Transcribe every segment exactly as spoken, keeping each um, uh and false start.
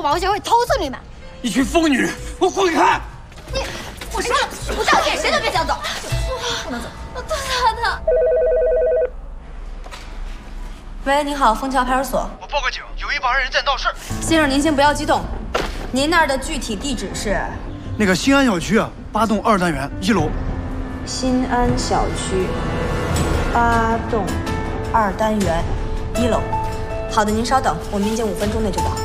保护协会投诉你们！ 一群疯女人，给我滚开！ 你，我说了，不道歉谁都别想走，不能走。我肚子好疼。 喂，您好，枫桥派出所。 我报个警，有一帮人在闹事。 先生，您先不要激动，您那儿的具体地址是？ 那个新安小区啊，八栋二单元一楼。 新安小区八栋二单元一楼。好的，您稍等，我们民警五分钟内就到。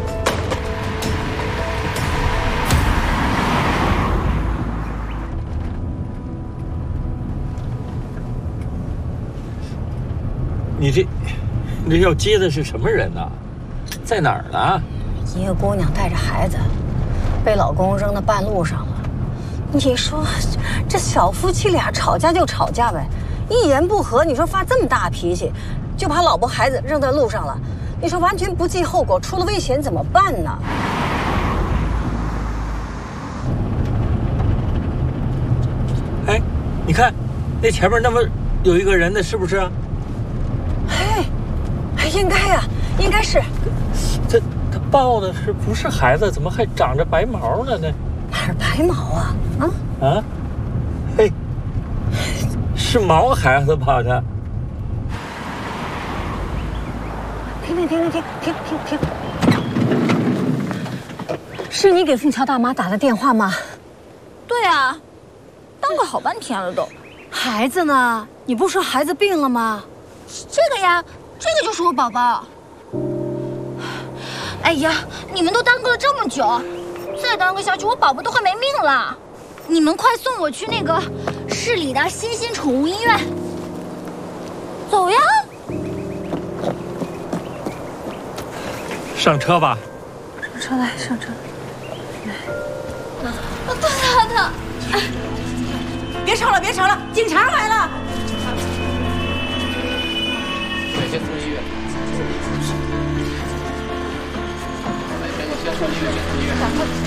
你这，你这要接的是什么人呢？在哪儿呢？ 一个姑娘带着孩子，被老公扔到半路上了。你说这小夫妻俩吵架就吵架呗，一言不合，你说发这么大脾气，就把老婆孩子扔在路上了。你说完全不计后果，出了危险怎么办呢？ 哎，你看，那前面那么有一个人，那是不是啊？ 哎，哎，应该呀、啊，应该是。 这他抱的是不是孩子？怎么还长着白毛呢？那哪儿白毛啊？啊啊！嘿，是毛孩子吧？这。 停停停停停停停停！是你给枫桥大妈打的电话吗？ 对啊，当个好半天了都。 孩子呢？你不说孩子病了吗？ 这个呀，这个就是我宝宝。哎呀，你们都耽搁了这么久，再耽搁下去，我宝宝都快没命了。你们快送我去那个市里的新兴宠物医院。走呀！ 上车吧。 上车来，上车。 我肚子好疼。哎， 别吵了，别吵了，警察来了。 对，先送医院。先送医院，先送医院。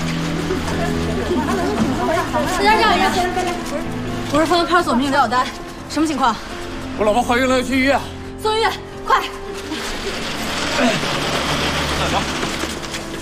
在这儿叫一下。我是枫桥派出所民警刘小丹，什么情况？ 我老婆怀孕了，要去医院。 送医院，快！ 那行。